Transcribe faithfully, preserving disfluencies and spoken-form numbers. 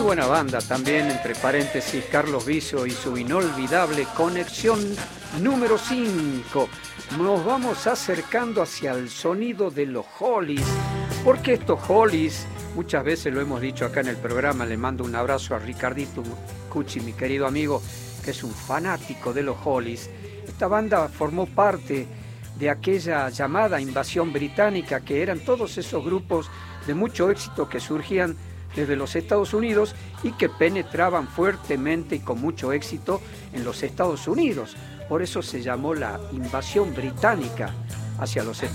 buena banda también, entre paréntesis, Carlos Viso y su inolvidable Conexión número cinco. Nos vamos acercando hacia el sonido de los Hollies, porque estos Hollies, muchas veces lo hemos dicho acá en el programa, le mando un abrazo a Ricardito Cucci, mi querido amigo, que es un fanático de los Hollies. Esta banda formó parte de aquella llamada invasión británica, que eran todos esos grupos de mucho éxito que surgían desde los Estados Unidos y que penetraban fuertemente y con mucho éxito en los Estados Unidos. Por eso se llamó la invasión británica hacia los Estados Unidos.